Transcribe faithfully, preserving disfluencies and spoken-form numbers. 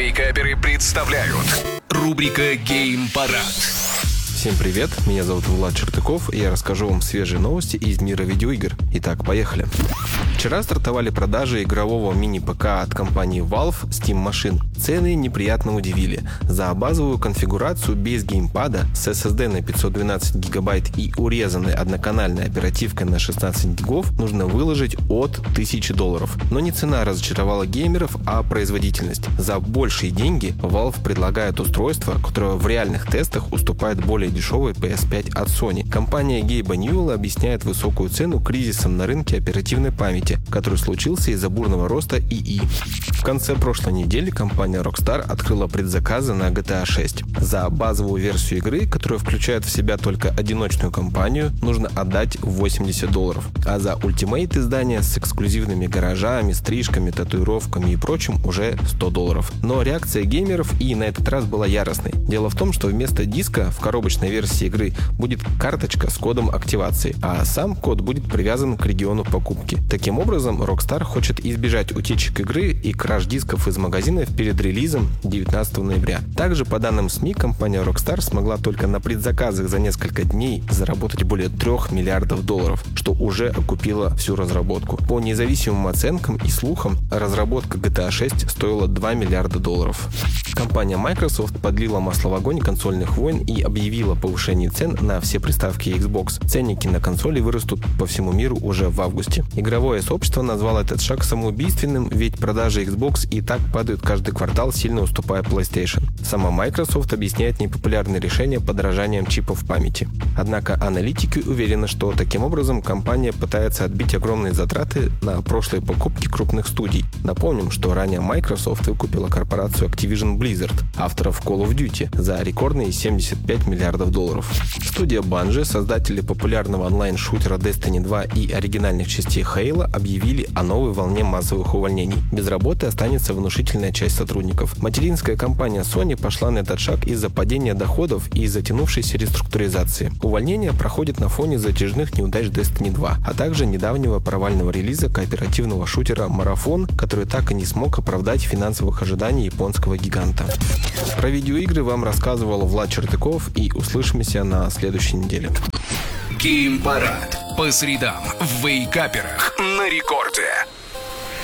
Вейкаперы представляют рубрика «Геймпарад». Всем привет, меня зовут Влад Чертыков, и я расскажу вам свежие новости из мира видеоигр. Итак, поехали. Вчера стартовали продажи игрового мини-ПК от компании Valve Steam Machine. Цены неприятно удивили. За базовую конфигурацию без геймпада с эс эс ди на пятьсот двенадцать гигабайт и урезанной одноканальной оперативкой на шестнадцать гигов нужно выложить от тысячи долларов. Но не цена разочаровала геймеров, а производительность. За большие деньги Valve предлагает устройство, которое в реальных тестах уступает более дешевой пи эс пять от Sony. Компания Гейба Ньюэлла объясняет высокую цену кризисом на рынке оперативной памяти, который случился из-за бурного роста ИИ. В конце прошлой недели компания Rockstar открыла предзаказы на джи ти эй шесть. За базовую версию игры, которая включает в себя только одиночную кампанию, нужно отдать восемьдесят долларов, а за Ultimate издание с эксклюзивными гаражами, стрижками, татуировками и прочим уже сто долларов. Но реакция геймеров и на этот раз была яростной. Дело в том, что вместо диска в коробочной версии игры будет карточка с кодом активации, а сам код будет привязан к региону покупки. Таким образом, Rockstar хочет избежать утечек игры и краж дисков из магазинов перед релизом девятнадцатого ноября. Также, по данным СМИ, компания Rockstar смогла только на предзаказах за несколько дней заработать более трех миллиардов долларов, что уже окупило всю разработку. По независимым оценкам и слухам, разработка джи ти эй шесть стоила два миллиарда долларов. Компания Microsoft подлила масло в огонь консольных войн и объявила повышение цен на все приставки Xbox. Ценники на консоли вырастут по всему миру уже в августе. Игровое сообщество назвало этот шаг самоубийственным, ведь продажи Xbox и так падают каждый квартал, сильно уступая PlayStation. Сама Microsoft объясняет непопулярное решение подорожанием чипов памяти. Однако аналитики уверены, что таким образом компания пытается отбить огромные затраты на прошлые покупки крупных студий. Напомним, что ранее Microsoft выкупила корпорацию Activision Blizzard, авторов Call of Duty, за рекордные семьдесят пять миллиардов долларов. Студия Bungie, создатели популярного онлайн-шутера Destiny два и оригинальных частей Halo, объявили о новой волне массовых увольнений. Без работы останется внушительная часть сотрудников. Материнская компания Sony пошла на этот шаг из-за падения доходов и затянувшейся реструктуризации. Увольнения проходят на фоне затяжных неудач Destiny два, а также недавнего провального релиза кооперативного шутера Marathon, который так и не смог оправдать финансовых ожиданий японского гиганта. Про видеоигры вам рассказывал Влад Чертыков, и услышимся на следующей неделе. Геймпарад по средам в Вейкаперах на рекорде.